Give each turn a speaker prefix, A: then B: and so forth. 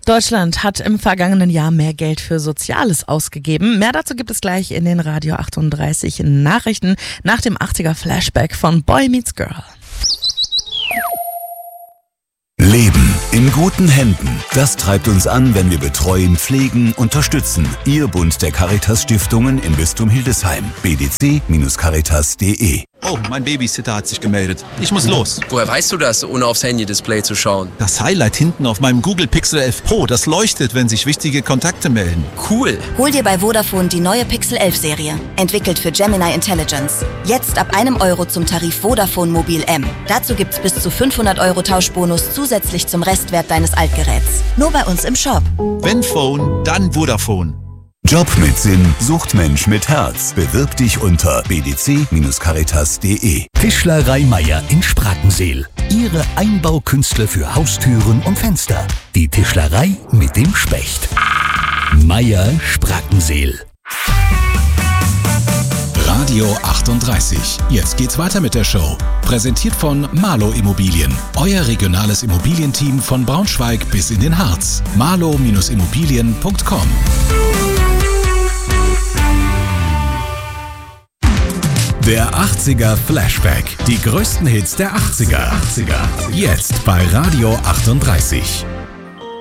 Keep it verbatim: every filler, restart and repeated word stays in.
A: Deutschland hat im vergangenen Jahr mehr Geld für Soziales ausgegeben. Mehr dazu gibt es gleich in den Radio achtunddreißig Nachrichten nach dem achtziger Flashback von Boy Meets Girl.
B: Leben in guten Händen. Das treibt uns an, wenn wir betreuen, pflegen, unterstützen. Ihr Bund der Caritas-Stiftungen im Bistum Hildesheim. b d c Bindestrich caritas punkt de.
C: Oh, mein Babysitter hat sich gemeldet. Ich muss los.
D: Woher weißt du das, ohne aufs Handy-Display zu schauen?
C: Das Highlight hinten auf meinem Google Pixel elf Pro, das leuchtet, wenn sich wichtige Kontakte melden.
D: Cool.
E: Hol dir bei Vodafone die neue Pixel elf Serie. Entwickelt für Gemini Intelligence. Jetzt ab einem Euro zum Tarif Vodafone Mobil M. Dazu gibt's bis zu fünfhundert Euro Tauschbonus zusätzlich zum Restwert deines Altgeräts. Nur bei uns im Shop.
C: Wenn Phone, dann Vodafone.
B: Job mit Sinn sucht Mensch mit Herz. Bewirb dich unter b d c Bindestrich caritas punkt de.
F: Tischlerei Meier in Sprackenseel. Ihre Einbaukünstler für Haustüren und Fenster. Die Tischlerei mit dem Specht. Meier Sprackenseel.
G: Radio achtunddreißig. Jetzt geht's weiter mit der Show. Präsentiert von Marlow Immobilien. Euer regionales Immobilienteam von Braunschweig bis in den Harz. marlow Immobilien punkt com. Der achtziger Flashback. Die größten Hits der achtziger. Jetzt bei Radio achtunddreißig.